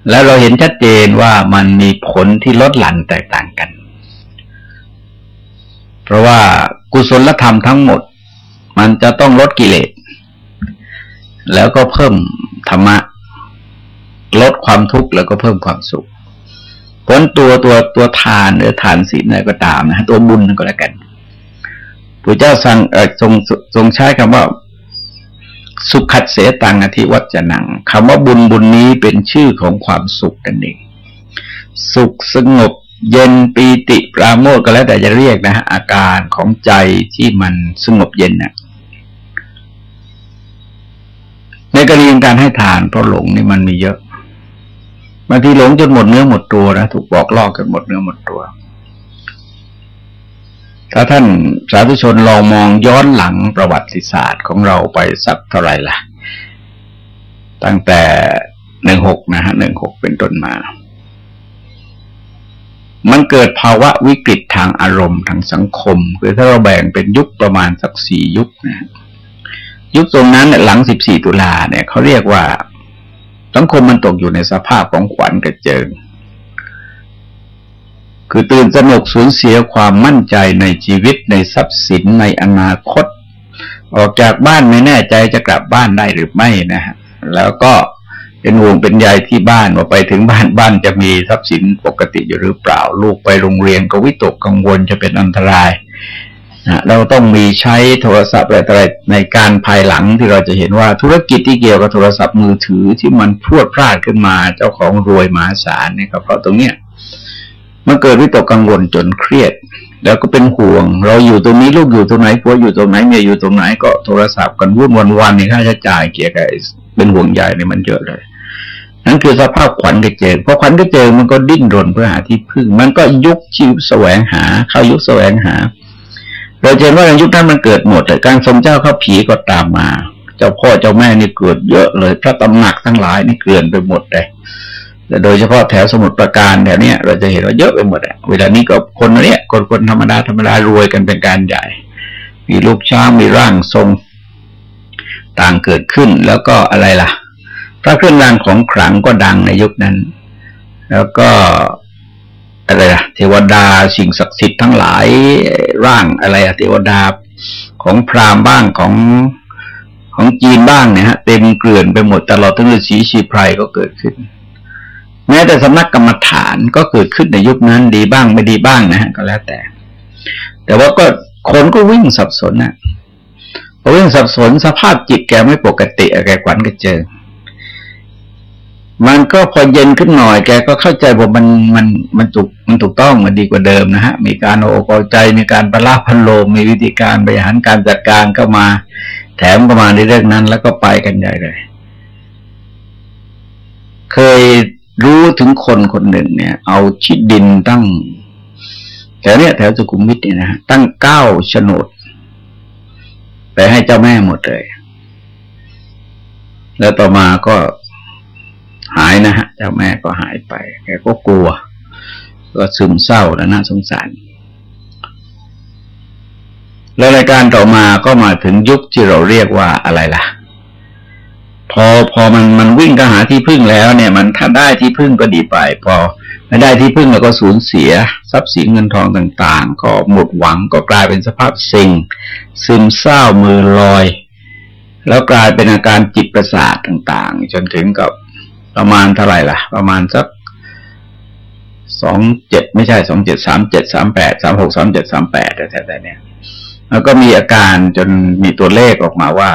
แล้วเราเห็นชัดเจนว่ามันมีผลที่ลดหลั่นแตกต่างกันเพราะว่ากุศลธรรมทั้งหมดมันจะต้องลดกิเลสแล้วก็เพิ่มธรรมะลดความทุกข์แล้วก็เพิ่มความสุขผลตัวทานหรือทานศีลอะไรก็ตามนะตัวบุญนั่นก็แล้วกันพระเจ้าทรงใช้คำว่าสุขัสเสตังอธิวัจนังคำว่าบุญนี้เป็นชื่อของความสุขนั่นเองสุขสงบเย็นปีติปราโมทย์ก็แล้วแต่จะเรียกนะฮะอาการของใจที่มันสงบเย็นนะในกรณีการให้ทานเพราะหลงนี่มันมีเยอะบางทีหลงจนหมดเนื้อหมดตัวนะถูกบอกลอกกันหมดเนื้อหมดตัวถ้าท่านสาธุชนลองมองย้อนหลังประวัติศาสตร์ของเราไปสักเท่าไหร่ล่ะตั้งแต่16นะฮะ16เป็นต้นมามันเกิดภาวะวิกฤตทางอารมณ์ทางสังคมคือถ้าเราแบ่งเป็นยุคประมาณสัก4ยุคนะยุคตรงนั้นหลัง14ตุลาเนี่ยเขาเรียกว่าสังคมมันตกอยู่ในสภาพของขวัญกระเจิงคือตื่นตระหนกสูญเสียความมั่นใจในชีวิตในทรัพย์สินในอนาคตออกจากบ้านไม่แน่ใจจะกลับบ้านได้หรือไม่นะฮะแล้วก็เป็นห่วงเป็นใยที่บ้านว่าไปถึงบ้านจะมีทรัพย์สินปกติอยู่หรือเปล่าลูกไปโรงเรียนก็วิตกกังวลจะเป็นอันตรายเราต้องมีใช้โทรศัพท์อะไรในการภายหลังที่เราจะเห็นว่าธุรกิจที่เกี่ยวกับโทรศัพท์มือถือที่มันพรวดพราดขึ้นมาเจ้าของรวยมหาศาลเนี่ยก็เพราะตรงเนี้ยมันเกิดวิตกกังวลจนเครียดแล้วก็เป็นห่วงเราอยู่ตรงนี้ลูกอยู่ตรงไหนผัวอยู่ตรงไหนเมียอยู่ตรงไหนก็โทรศัพท์กันวุ่นวันๆในค่าใช้จ่ายเกี่ยวกับเป็นห่วงใยเนี่ยมันเยอะเลยนั่นคือสภาพขวัญกระเจิงเพราะขวัญกระเจิงมันก็ดิ้นรนเพื่อหาที่พึ่งมันก็ยุคชีวิตแสวงหาเข้ายุคแสวงหาเราเห็นว่าในยุคนั้นมันเกิดหมดเลยการทรงเจ้าเข้าผีก็ตามมาเจ้าพ่อเจ้าแม่นี่เกิดเยอะเลยพระตำหนักทั้งหลายนี่เกลื่อนไปหมดเลยแต่โดยเฉพาะแถวสมุทรปราการแถวเนี้ยเราจะเห็นว่าเยอะไปหมดอ่ะเวลานี้ก็คนเนี้ยคนธรรมดารวยกันเป็นการใหญ่มีลูกช้างมีร่างทรงต่างเกิดขึ้นแล้วก็อะไรล่ะพระเครื่องรางของขลังก็ดังในยุคนั้นแล้วก็อะไรล่ะเทวดาสิ่งศักดิ์สิทธิ์ทั้งหลายร่างอะไรอะเทวดาของพราหมณ์บ้างของจีนบ้างเนี่ยฮะเต็มเกลื่อนไปหมดตลอดทั้งฤาษีชีไพรก็เกิดขึ้นแม้แต่สำนักกรรมฐานก็เกิดขึ้นในยุคนั้นดีบ้างไม่ดีบ้างนะฮะก็แล้วแต่ว่าก็คนก็วิ่งสับสนนะพอวิ่งสับสนสภาพจิตแกไม่ปกติแกขวัญกระเจิงมันก็พอเย็นขึ้นหน่อยแกก็เข้าใจว่ามันถูกต้องมันดีกว่าเดิมนะฮะมีการเอาอกเอาใจมีการประลาพันโลมมีวิธีการบริหารการจัดการเข้ามาแถมเข้ามาในเรื่องนั้นแล้วก็ไปกันใหญ่เลยเคยรู้ถึงคนหนึ่งเนี่ยเอาที่ดินตั้งแถวเนี้ยแถวสุขุมวิทเนี่ยนะฮะตั้ง9โฉนดไปให้เจ้าแม่หมดเลยแล้วต่อมาก็หายนะฮะเจ้าแม่ก็หายไปแกก็กลัวก็ซึมเศร้าและน่าสงสารแล้วรายการต่อมาก็มาถึงยุคที่เราเรียกว่าอะไรล่ะพอมันวิ่งก็หาที่พึ่งแล้วเนี่ยมันถ้าได้ที่พึ่งก็ดีไปพอไม่ได้ที่พึ่งแล้วก็สูญเสียทรัพย์สินเงินทองต่างๆก็หมดหวังก็กลายเป็นสภาพซึมเศร้ามือลอยแล้วกลายเป็นอาการจิตประสาทต่างๆจนถึงกับประมาณเท่าไหร่ล่ะประมาณสัก27ไม่ใช่27 37 38 36 37 38แต่เนี่ยแล้วก็มีอาการจนมีตัวเลขออกมาว่า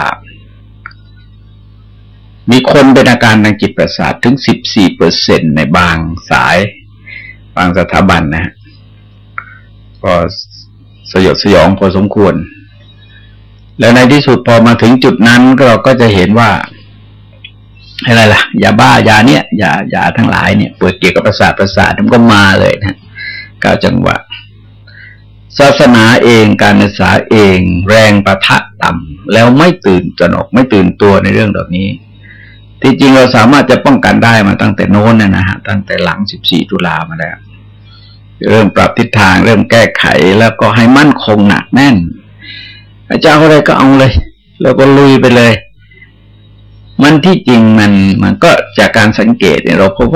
มีคนเป็นอาการทางจิตประสาทถึง 14% ในบางสายบางสถาบันนะฮะก็สยดสยองพอสมควรแล้วในที่สุดพอมาถึงจุดนั้นเราก็จะเห็นว่าอะไรล่ะยาบ้ายาเนี้ยยาทั้งหลายเนี่ยป่วยเกี่ยวกับประสาทมันก็มาเลยนะ9จังหวะศาสนาเองการศึกษาเองแรงปะทะต่ำแล้วไม่ตื่นตระหนกไม่ตื่นตัวในเรื่องเหล่านี้ที่จริงเราสามารถจะป้องกันได้มาตั้งแต่โน้นนะฮะตั้งแต่หลัง14ตุลามาแล้วเริ่มปรับทิศทางเริ่มแก้ไขแล้วก็ให้มั่นคงหนักแน่นอาจารย์อะไรก็เอาเลยแล้วก็ลุยไปเลยมันที่จริงมันก็จากการสังเกตเนี่ยเราพบ